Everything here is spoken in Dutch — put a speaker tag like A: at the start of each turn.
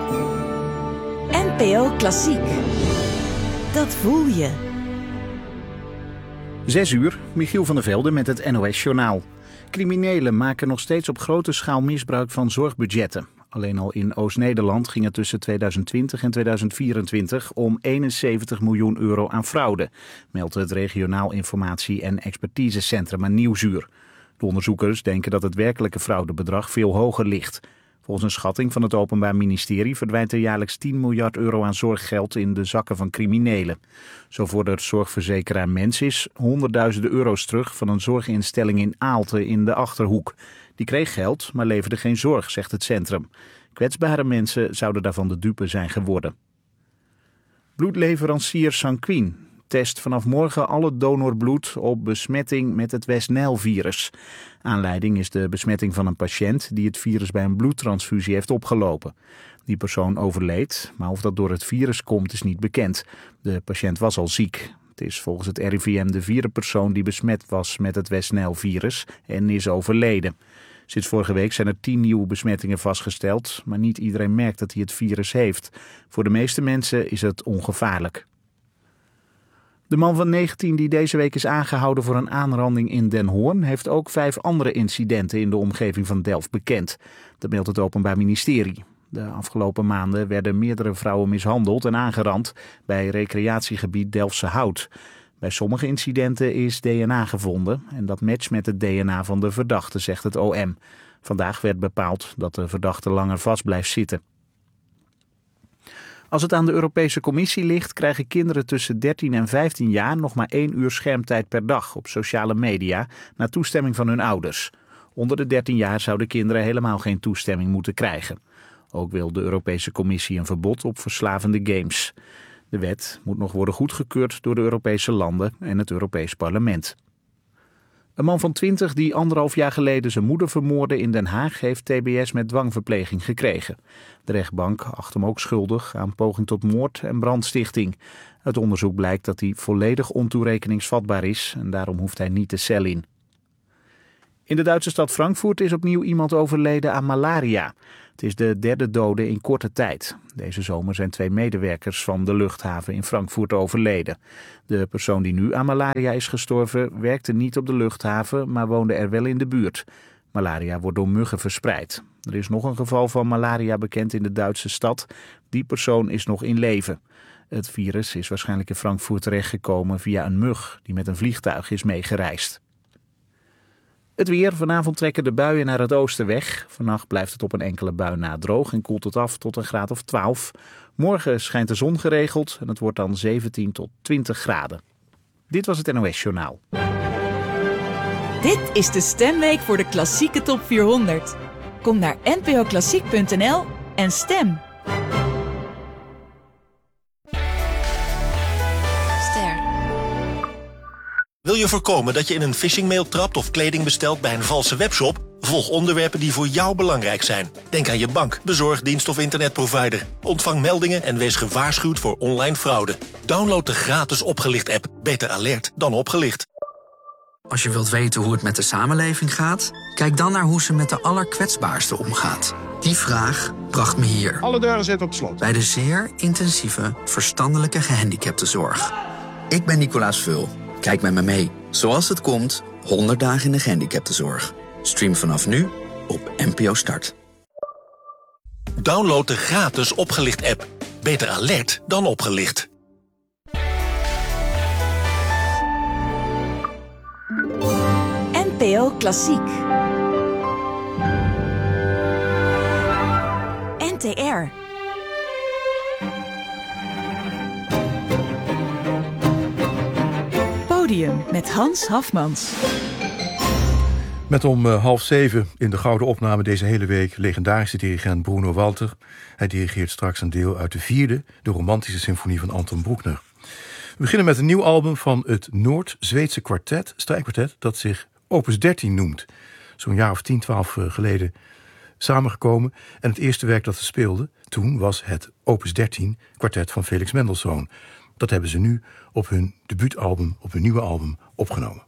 A: NPO Klassiek. Dat voel je.
B: 6:00, Michiel van der Velde met het NOS-journaal. Criminelen maken nog steeds op grote schaal misbruik van zorgbudgetten. Alleen al in Oost-Nederland ging het tussen 2020 en 2024 om 71 miljoen euro aan fraude, meldt het Regionaal Informatie- en Expertisecentrum Nieuwsuur. De onderzoekers denken dat het werkelijke fraudebedrag veel hoger ligt. Volgens een schatting van het Openbaar Ministerie verdwijnt er jaarlijks 10 miljard euro aan zorggeld in de zakken van criminelen. Zo vordert zorgverzekeraar Mensis honderdduizenden euro's terug van een zorginstelling in Aalten in de Achterhoek. Die kreeg geld, maar leverde geen zorg, zegt het centrum. Kwetsbare mensen zouden daarvan de dupe zijn geworden. Bloedleverancier Sanquin test vanaf morgen alle donorbloed op besmetting met het West-Nijl-virus. Aanleiding is de besmetting van een patiënt die het virus bij een bloedtransfusie heeft opgelopen. Die persoon overleed, maar of dat door het virus komt is niet bekend. De patiënt was al ziek. Het is volgens het RIVM de 4e persoon die besmet was met het West-Nijl-virus en is overleden. Sinds vorige week zijn er 10 nieuwe besmettingen vastgesteld, maar niet iedereen merkt dat hij het virus heeft. Voor de meeste mensen is het ongevaarlijk. De man van 19 die deze week is aangehouden voor een aanranding in Den Hoorn heeft ook 5 andere incidenten in de omgeving van Delft bekend. Dat meldt het Openbaar Ministerie. De afgelopen maanden werden meerdere vrouwen mishandeld en aangerand bij recreatiegebied Delftse Hout. Bij sommige incidenten is DNA gevonden en dat matcht met het DNA van de verdachte, zegt het OM. Vandaag werd bepaald dat de verdachte langer vast blijft zitten. Als het aan de Europese Commissie ligt, krijgen kinderen tussen 13 en 15 jaar nog maar 1 uur schermtijd per dag op sociale media, na toestemming van hun ouders. Onder de 13 jaar zouden kinderen helemaal geen toestemming moeten krijgen. Ook wil de Europese Commissie een verbod op verslavende games. De wet moet nog worden goedgekeurd door de Europese landen en het Europees Parlement. Een man van 20 die 1,5 jaar geleden zijn moeder vermoordde in Den Haag heeft TBS met dwangverpleging gekregen. De rechtbank acht hem ook schuldig aan poging tot moord en brandstichting. Uit onderzoek blijkt dat hij volledig ontoerekeningsvatbaar is en daarom hoeft hij niet de cel in. In de Duitse stad Frankfurt is opnieuw iemand overleden aan malaria. Het is de 3e dode in korte tijd. Deze zomer zijn 2 medewerkers van de luchthaven in Frankfurt overleden. De persoon die nu aan malaria is gestorven werkte niet op de luchthaven, maar woonde er wel in de buurt. Malaria wordt door muggen verspreid. Er is nog een geval van malaria bekend in de Duitse stad. Die persoon is nog in leven. Het virus is waarschijnlijk in Frankfurt terechtgekomen via een mug die met een vliegtuig is meegereisd. Het weer. Vanavond trekken de buien naar het oosten weg. Vannacht blijft het op een enkele bui na droog en koelt het af tot een graad of 12. Morgen schijnt de zon geregeld en het wordt dan 17 tot 20 graden. Dit was het NOS Journaal.
A: Dit is de stemweek voor de klassieke top 400. Kom naar npoklassiek.nl en stem.
C: Wil je voorkomen dat je in een phishingmail trapt of kleding bestelt bij een valse webshop? Volg onderwerpen die voor jou belangrijk zijn. Denk aan je bank, bezorgdienst of internetprovider. Ontvang meldingen en wees gewaarschuwd voor online fraude. Download de gratis Opgelicht-app. Beter alert dan opgelicht.
D: Als je wilt weten hoe het met de samenleving gaat, kijk dan naar hoe ze met de allerkwetsbaarsten omgaat. Die vraag bracht me hier.
E: Alle deuren zitten op slot.
D: Bij de zeer intensieve verstandelijke gehandicaptenzorg. Ik ben Nicolaas Vul. Kijk met me mee. Zoals het komt, 100 dagen in de gehandicaptenzorg. Stream vanaf nu op NPO Start.
C: Download de gratis Opgelicht-app. Beter alert dan opgelicht.
A: NPO Klassiek. NTR. Podium met Hans Hafmans.
F: Met om 6:30 in de gouden opname deze hele week legendarische dirigent Bruno Walter. Hij dirigeert straks een deel uit de 4e, de romantische symfonie van Anton Bruckner. We beginnen met een nieuw album van het Noord-Zweedse strijkkwartet dat zich Opus 13 noemt. Zo'n jaar of 10, 12 geleden samengekomen. En het eerste werk dat ze speelden toen was het Opus 13 kwartet van Felix Mendelssohn. Dat hebben ze nu op hun debuutalbum, op hun nieuwe album opgenomen.